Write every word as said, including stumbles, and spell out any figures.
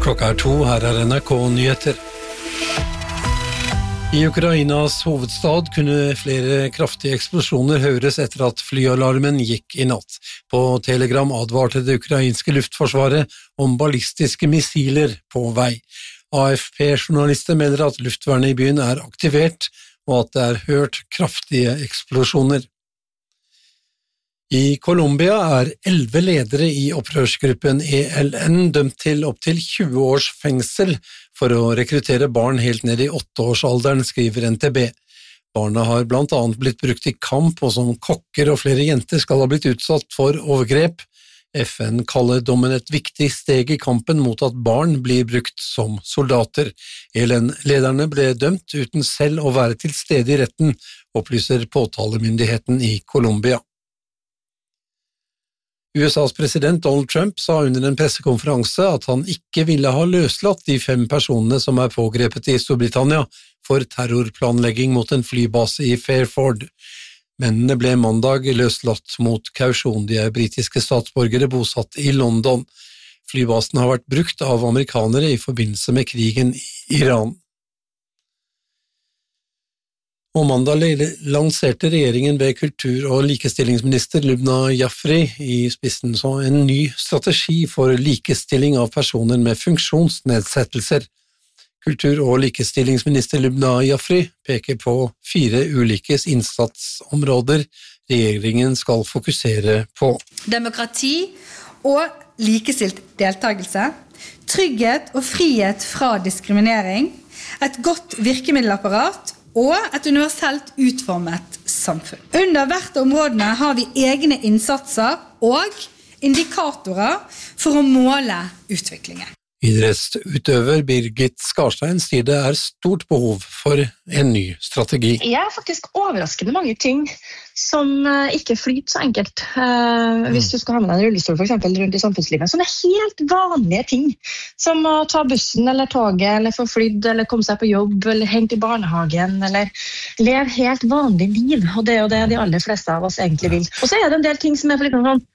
Klokka er to, her er N R K-nyheter. I Ukrainas hovedstad kunne flere kraftige eksplosjoner høres etter at flyalarmen gikk i natt. På Telegram advarte det ukrainske luftforsvaret om ballistiske missiler på vei. A F P-journalister melder at luftvernet i byen er aktivert, og at det er hørt kraftige eksplosjoner. I Colombia er elleve ledere i opprørsgruppen E L N dømt til opp til tjue års fengsel for å rekruttere barn helt ned i åtteårsalderen, skriver N T B. Barna har blant annet blitt brukt i kamp, og som kokker og flere jenter skal ha blitt utsatt for overgrep. F N kaller dommen et viktig steg i kampen mot at barn blir brukt som soldater. E L N-lederne ble dømt uten selv å være til stede i retten, opplyser påtalemyndigheten i Colombia. U S A's president Donald Trump sa under en pressekonferanse at han ikke ville ha løslatt de fem personene som er pågrepet i Storbritannia for terrorplanlegging mot en flybase i Fairford. Mennene ble mandag løslatt mot kausjon. De er britiske statsborgere bosatt i London. Flybasen har vært brukt av amerikanere i forbindelse med krigen i Iran. Og mandag lanserte regjeringen ved kultur- og likestillingsminister Lubna Jafri i spissen så en ny strategi for likestilling av personer med funksjonsnedsettelser. Kultur- og likestillingsminister Lubna Jafri peker på fire ulike innsatsområder regjeringen skal fokusere på. Demokrati og likestilt deltakelse, trygghet og frihet fra diskriminering, et godt virkemiddelapparat og et universelt utformet samfunn. Under hvert områdene har vi egne innsatser og indikatorer for å måle utviklingen. Idrettsutøver Birgit Skarstein sier det er stort behov for en ny strategi. Jeg er faktisk overraskende mange ting som ikke flyter så enkelt. Uh, hvis du skal ha med deg en rullestol for eksempel rundt i samfunnslivet. Sånne helt vanlige ting, som å ta bussen eller toget, eller få flydd, eller komme seg på jobb, eller hente i barnehagen, eller leve helt vanlig liv. Og det er jo det de aller fleste av oss egentlig vil. Og så er det en del ting som er for litt sånn